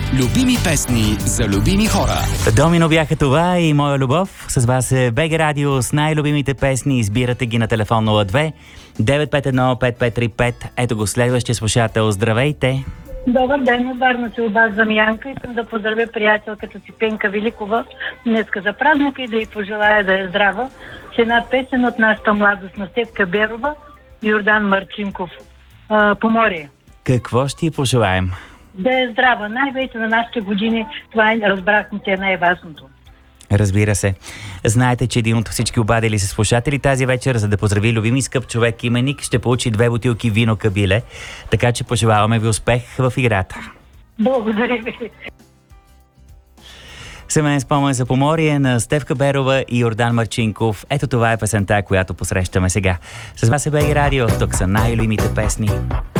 Любими песни за любими хора. Домино бяха това и моя любов. С вас е БГ Радио с най-любимите песни. Избирате ги на телефон 02 951 5535. Ето го следващия слушател. Здравейте! Добър ден, от Варна се обаждам Янка. Искам да поздравя приятелката си Пенка Великова днеска за празника и да й пожелая да е здрава. С една песен от нашата младост на Стефка Берова и Йордан Марчинков. Поморие. Какво ще й пожелаем? Да е здрава. Най-вече на нашите години, това разбрахме, че е най-важното. Разбира се. Знаете, че един от всички обадили се слушатели тази вечер, за да поздрави любими скъп човек именик, ще получи 2 бутилки вино Кабиле. Така че пожелаваме ви успех в играта. Благодаря ви. Семейен спомен за Поморие на Стефка Берова и Йордан Марчинков. Ето това е песента, която посрещаме сега. С вас е БГ Радио, тук са най-любимите песни.